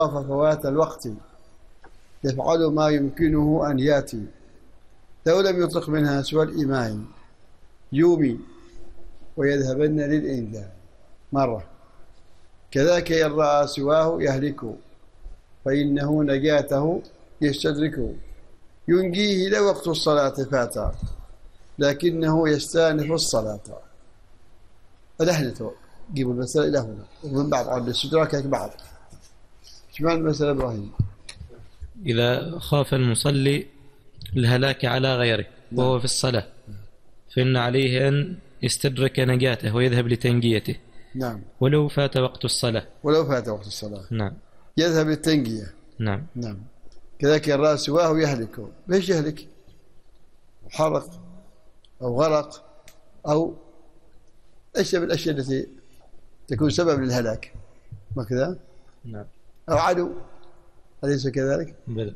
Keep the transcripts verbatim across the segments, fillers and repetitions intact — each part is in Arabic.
خاف فوات الوقت يفعل ما يمكنه أن يأتي لو لم يطلق منها سوى الإيمان يومي ويذهبن للإنجاء مرة كذاك إن رأى سواه يهلك فإنه نجاته يستدرك ينجيه لو وقت الصلاة فات لكنه يستانف الصلاة. الأهل جيبوا المسألة إلى هنا ومن بعض عند الستراك بعض. ايش معنى المسألة إبراهيم؟ إذا خاف المصلي الهلاك على غيره وهو في الصلاة فإن عليه أن يستدرك نجاته ويذهب لتنجيته. نعم. ولو فات وقت الصلاة. ولو فات وقت الصلاة. نعم. يذهب للتنجية. نعم. نعم. كذلك الرأى سواه يهلك. ليش يهلك؟ حرق أو غرق أو أشياء من الأشياء التي تكون سبب للهلاك. ما كذا؟ نعم. أو عدو. أليس كذلك؟ بلى.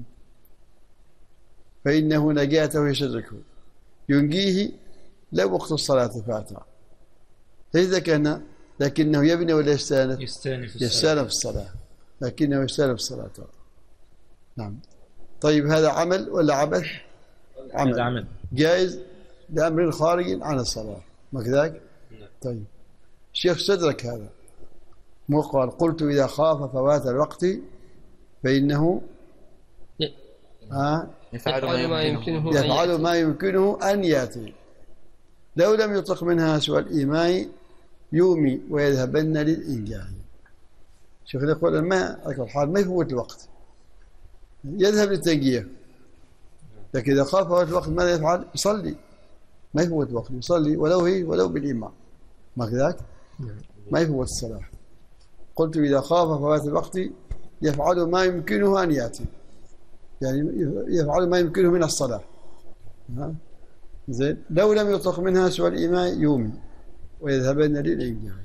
فإنه نجاته يستدركه ينجيه لو وقت الصلاة فات. إذا كان لكنه يبني ولا يستانف؟ يستانف الصلاة. يستانف الصلاة لكنه يستانف الصلاة. نعم. طيب هذا عمل ولا عبث؟ عمل. عمل جائز لأمر خارج عن الصلاة ما كذلك؟ طيب الشيخ استدرك هذا مو قال قلت إذا خاف فوات الوقت فإنه آه يفعل ما يمكنه يفعل ما يمكنه أن يأتي لو لم يطلق منها سوى الإيمان يومي ويذهبن للإنجاء. شيخ يقول ما الحال ما يفوت الوقت يذهب للتنجية لكن إذا خاف فوات الوقت ماذا يفعل؟ يصلي ما يفوت الوقت يصلي ولو هي ولو بالإمام ما كذاك؟ ما يفوت الصلاة. قلت إذا خاف فوات الوقت يفعل ما يمكنه أن يأتي يعني يفعل ما يمكنه من الصلاة. زين لو لم يطلق منها سوى الإيمان يومي ويذهبن للإنجاء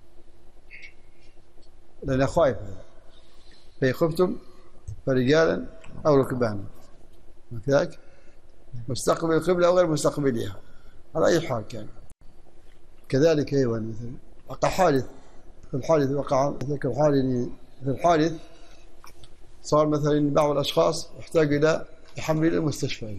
لأن خايف هذا فإن خفتم فرجالا أو ركبانا ما كذاك؟ مستقبل القبلة أو غير مستقبلها على أي حال كان كذلك أيضا مثل وقع حادث في الحادث وقع ذكر الحادث في الحادث صار مثلا بعض الأشخاص يحتاج إلى حمل إلى المستشفى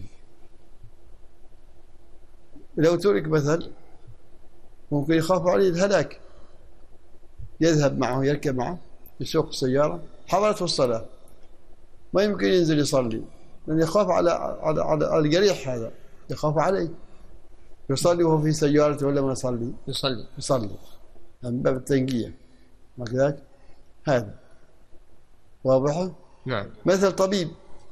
لو ترك مثل ممكن يخاف عليه الهلاك يذهب معه يركب معه يسوق السيارة حضرته الصلاة ما يمكن ينزل يصلي لأن يخاف على على على, على الجريح هذا يخاف عليه يصلي وهو في سيارته ولا ما يصلي؟ يصلي يصلي من باب التنقية ما كذلك؟ هذا واضح؟ نعم. مثل طبيب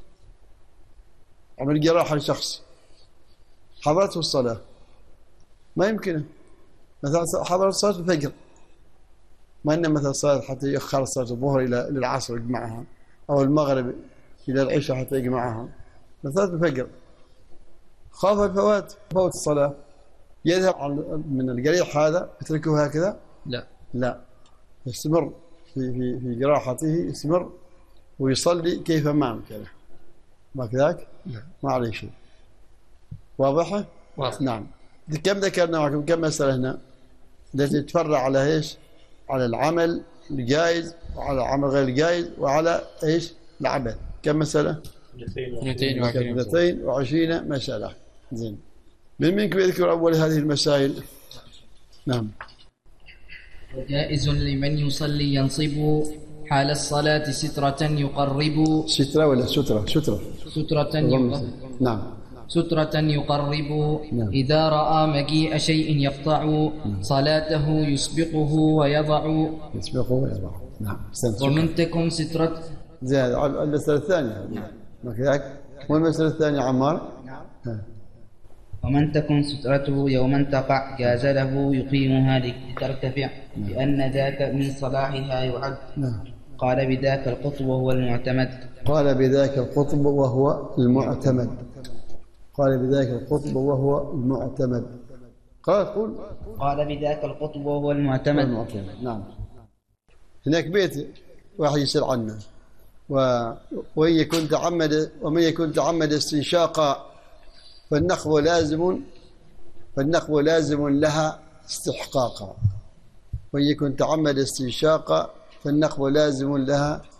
عمل جراحة لشخص حضرته الصلاة ما يمكنه مثلا حضر صلاة الفجر ما إن مثلا صلاة حتى يؤخر صلاة الظهر إلى العصر يجمعها أو المغرب إلى العشاء حتى يجمعها مثلا الفجر خاف الفوات فوت الصلاة يذهب من الجريح هذا يتركه هكذا؟ لا لا يستمر في في في جراحته يستمر ويصلي كيف ما أمكنه ما كذاك؟ ما عليه شيء. واضحة؟ واضح. نعم. كم ذكرنا معكم كم مسألة هنا التي تتفرع على ايش؟ على العمل الجائز وعلى العمل غير الجائز وعلى ايش؟ العبث. كم مسألة؟ اثنتين وعشرين مسألة. زين. من منكم يذكر أول هذه المسائل؟ نعم. وجائز لمن يصلي ينصب حال الصلاة سترة يقرب سترة ولا سترة؟ سترة. سترة يقرب. نعم. سترة يقرب. نعم. إذا رأى مجيء شيء يقطع نعم. صلاته يسبقه ويضع. يسبقه ويضع. نعم. ومن تكن سترة. زين المسألة الثانية. نعم. ما كذاك؟ والمسألة الثانية عمار؟ نعم. ومن تكن سترته يوما تقع جاز له يقيمها لترتفع نعم. لأن ذاك من صلاحها يعد. نعم. قال بذاك القطب وهو المعتمد. قال بذاك القطب وهو المعتمد. قال بذاك القطب وهو المعتمد. قال قل قال بذاك القطب وهو المعتمد. المعتمد. نعم. هناك بيت واحد يسأل عنه و... وإن يكون تعمد ومن يكون تعمد استنشاقا فالنخو لازم فالنخو لازم لها استحقاقا وإن يكون تعمد استنشاقا فالنخو لازم لها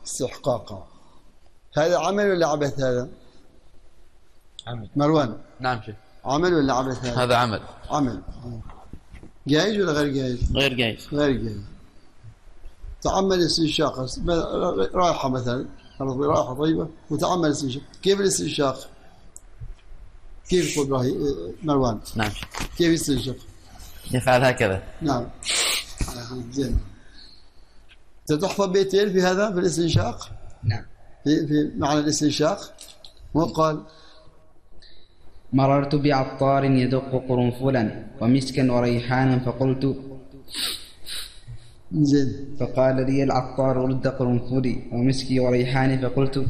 استحقاقا. هذا عمل ولا عبث هذا؟ عمل. مروان. نعم شيخ. عمل ولا عبث هذا؟ هذا عمل. عمل. جائز ولا غير جائز؟ غير جائز. غير جائز. تعمل الاستنشاق، رايحة مثلا، رايحة طيبة وتعمل الاستنشاق، كيف الاستنشاق؟ كيف يقول ابراهيم مروان؟ نعم. كيف يستنشق؟ يفعل هكذا. نعم. زين. تحفظ بيتين في هذا في الاستنشاق؟ نعم. في في معنى الاستنشاق؟ وقال مررت بعطار يدق قرنفلا ومسكا وريحانا فقلت زين. فقال لي العطار رد قرنفلي ومسكي وريحاني فقلت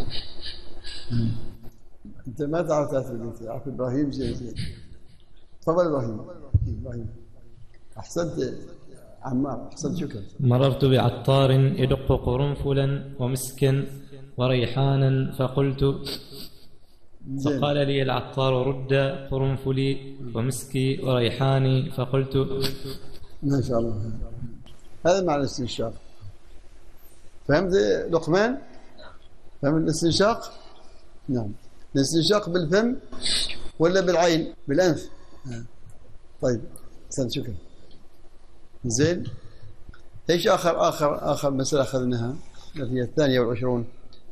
انت ما تعرف تاثر انت عارف ابراهيم زين زين. تفضل ابراهيم. ابراهيم احسنت عمار، احسنت شكرا. مررت بعطار يدق قرنفلا ومسكا وريحانا فقلت زين. فقال لي العطار رد قرنفلي ومسكي وريحاني فقلت. ما شاء الله. هذا معنى الاستنشاق. فهمت لقمان؟ فهمت الاستنشاق؟ نعم. الاستنشاق بالفم ولا بالعين؟ بالأنف. طيب أحسن شكرا. زين. ايش آخر آخر آخر مسألة أخذناها؟ التي هي الثانية والعشرون.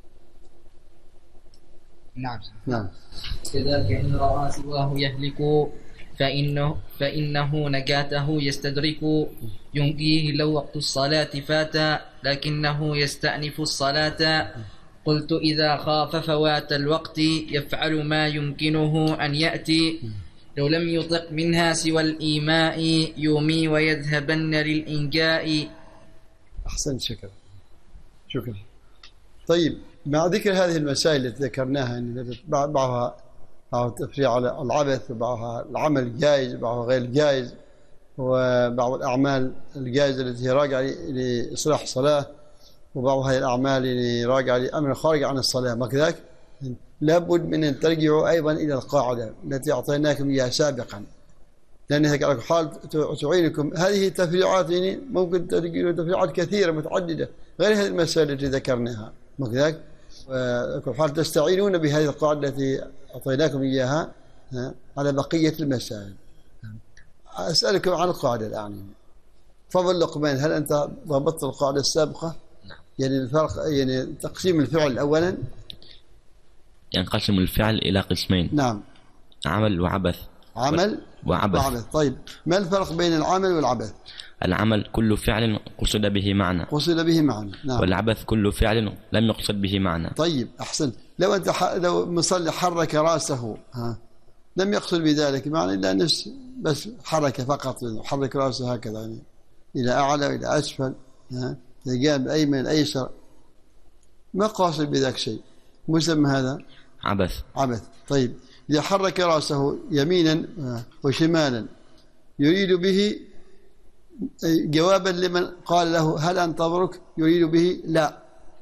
نعم. نعم. كذلك إن رأى سواه يهلك فإنه, فإنه نجاته يستدرك ينجيه لو وقت الصلاة فات لكنه يستأنف الصلاة. قلت إذا خاف فوات الوقت يفعل ما يمكنه أن يأتي لو لم يطق منها سوى الإيماء يومي ويذهبن للإنجاء. أحسن شكرا. شكرا. طيب مع ذكر هذه المسائل التي ذكرناها أن بعضها تفريع على العبث وبعضها العمل الجائز وبعضها غير الجائز وبعض الأعمال الجائزة التي هي راجعة لإصلاح الصلاة وبعض هذه الأعمال اللي راجعة لأمر خارج عن الصلاة، ما كذلك؟ لابد من أن ترجعوا أيضا إلى القاعدة التي أعطيناكم إياها سابقا، لأن هذه حال تعينكم. هذه التفريعات يعني ممكن ترجعوا تفريعات كثيرة متعددة غير هذه المسائل التي ذكرناها، ما كذلك؟ وكل حال تستعينون بهذه القاعدة التي أعطيناكم إياها على بقية المسائل. أسألكم عن القاعدة الآن. تفضل لقمان، هل أنت ضبطت القاعدة السابقة؟ نعم. يعني الفرق يعني تقسيم الفعل أولا. ينقسم الفعل إلى قسمين. نعم. عمل وعبث. عمل وعبث. وعبث. طيب ما الفرق بين العمل والعبث؟ العمل كل فعل قصد به معنى. قصد به معنى. نعم. والعبث كل فعل لم يقصد به معنى. طيب أحسن. لو أنت ح... لو مصلي حرك رأسه ها لم يقصد بذلك معنى إلا نفس بس حركة فقط، حرك رأسه هكذا يعني إلى أعلى وإلى أسفل ها الجانب الأيمن الأيسر، ما قاصد بذلك شيء، مسمى هذا عبث. عبث. طيب إذا حرك رأسه يمينا وشمالا يريد به جوابا لمن قال له هل أنتظرك، يريد به لا،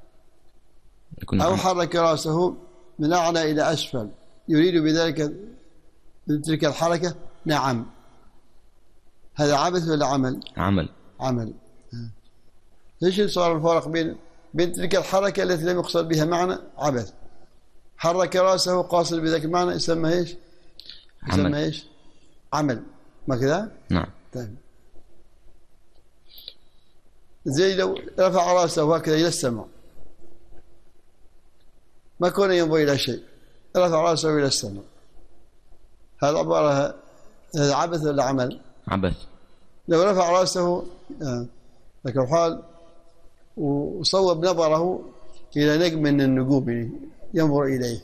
أو حرك رأسه من أعلى إلى أسفل يريد بذلك تلك الحركة نعم، هذا عبث ولا عمل؟ عمل. عمل. ليش صار الفرق بين بين تلك الحركة التي لم يقصد بها معنى عبث، حرك رأسه قاصد بذلك المعنى يسمى ايش؟ يسمى ايش؟ عمل، ما كذا؟ نعم. طيب زي لو رفع رأسه هكذا إلى السماء ما كان ينظر إلى شيء، رفع رأسه إلى السماء، هذا عبارة هذا عبث ولا عمل؟ عبث. لو رفع رأسه لك الحال وصوب نظره إلى نجم من النجوم ينظر إليه،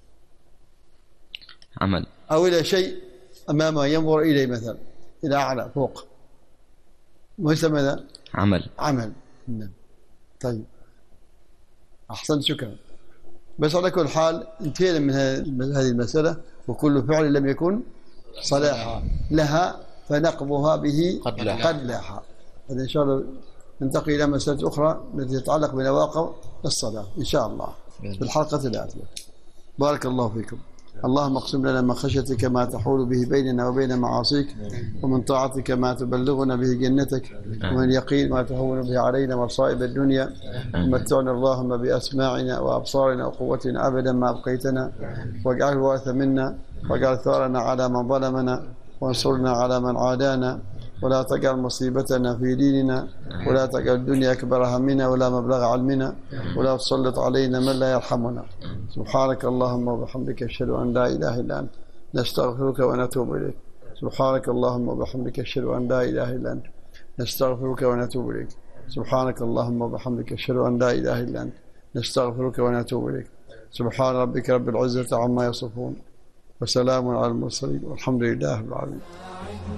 عمل. أو إلى شيء أمامه ينظر إليه مثلا إلى أعلى فوق، ما يسمى ذا؟ عمل. عمل. طيب أحسنت شكرا. بس على كل حال انتهينا من هذه المسألة، وكل فعل لم يكن صلاحا لها فنقضها به قد لاحا. هذا إن شاء الله ننتقل إلى مسألة أخرى التي تتعلق بنواقض الصلاة إن شاء الله في الحلقة الآتية. بارك الله فيكم. اللهم اقسم لنا من خشيتك ما تحول به بيننا وبين معاصيك، ومن طاعتك ما تبلغنا به جنتك، ومن يقين ما تهون به علينا مصائب الدنيا، ومتعنا اللهم بأسماعنا وأبصارنا وقوتنا أبدا ما أبقيتنا، واجعله الوارث منا، واجعل ثارنا على من ظلمنا، وانصرنا على من عادانا، ولا تجعل مصيبتنا في ديننا، ولا تجعل الدنيا أكبر همنا ولا مبلغ علمنا، ولا تسلط علينا من لا يرحمنا. سبحانك اللهم وبحمدك أشهد أن لا إله إلا أنت نستغفرك ونتوب إليك. سبحانك اللهم وبحمدك أشهد أن لا إله إلا أنت نستغفرك ونتوب إليك. سبحانك اللهم وبحمدك أشهد أن لا إله إلا أنت نستغفرك ونتوب إليك. سبحان ربك رب العزة عما يصفون، وسلام على المرسلين، والحمد لله رب العالمين.